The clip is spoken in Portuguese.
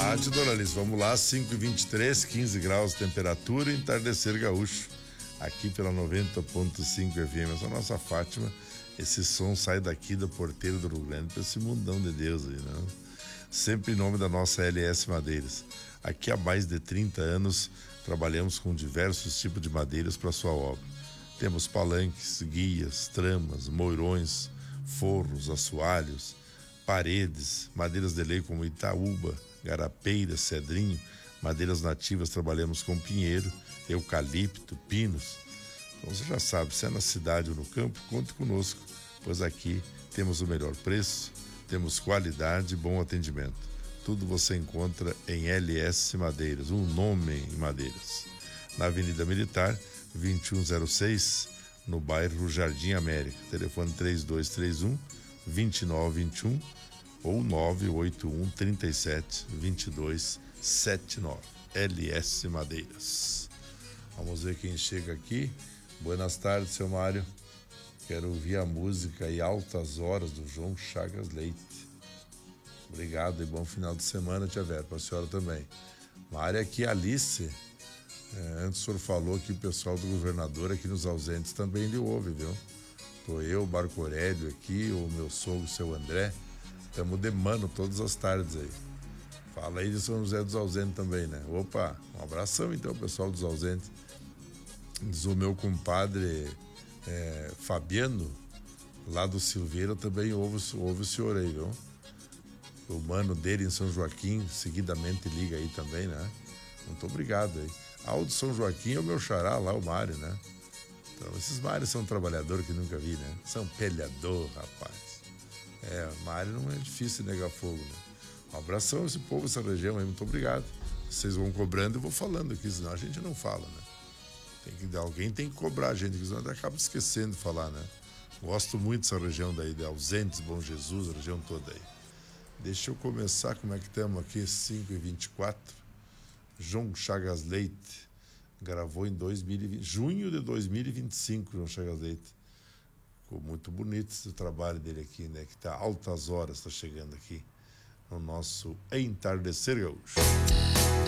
tarde, dona Alice. Vamos lá, 5h23, 15 graus de temperatura, entardecer gaúcho. Aqui pela 90.5 FM. Essa é a nossa Fátima. Esse som sai daqui do porteiro do Rio Grande para esse mundão de Deus aí, né? Sempre em nome da nossa LS Madeiras. Aqui há mais de 30 anos trabalhamos com diversos tipos de madeiras para sua obra. Temos palanques, guias, tramas, moirões, forros, assoalhos, paredes, madeiras de lei como Itaúba, garapeira, cedrinho, madeiras nativas trabalhamos com pinheiro, eucalipto, pinos. Então você já sabe, se é na cidade ou no campo, conte conosco, pois aqui temos o melhor preço, temos qualidade e bom atendimento. Tudo você encontra em LS Madeiras, um nome em madeiras. Na Avenida Militar, 2106, no bairro Jardim América. Telefone 3231-2921 ou 981-37-2279. LS Madeiras. Vamos ver quem chega aqui. Buenas tardes, seu Mário. Quero ouvir a música e Altas Horas do João Chagas Leite. Obrigado e bom final de semana, tia Vera, para a senhora também. Mário, aqui, Alice. Antes o senhor falou que o pessoal do governador aqui nos ausentes também lhe ouve, viu? Tô eu, o Marco Aurélio aqui, o meu sogro, o seu André. Estamos de mano todas as tardes aí. Fala aí de São José dos Ausentes também, né? Opa, um abração então, pessoal dos ausentes. Diz o meu compadre Fabiano, lá do Silveira, também ouve o senhor aí, viu? O mano dele em São Joaquim, seguidamente liga aí também, né? Muito obrigado aí. O de São Joaquim é o meu xará lá, o Mário, né? Então, esses Mários são trabalhadores que nunca vi, né? São pelhador, rapaz. Mário não é difícil negar fogo, né? Um abração a esse povo, essa região aí, muito obrigado. Vocês vão cobrando e eu vou falando aqui, senão a gente não fala, né? Alguém tem que cobrar a gente, senão a gente acaba esquecendo de falar, né? Gosto muito dessa região daí, de Ausentes, Bom Jesus, a região toda aí. Deixa eu começar, como é que estamos aqui, 5h24. João Chagas Leite gravou em 2020, junho de 2025, João Chagas Leite. Ficou muito bonito esse trabalho dele aqui, né? Que tá altas horas, tá chegando aqui no nosso Entardecer Gaúcho.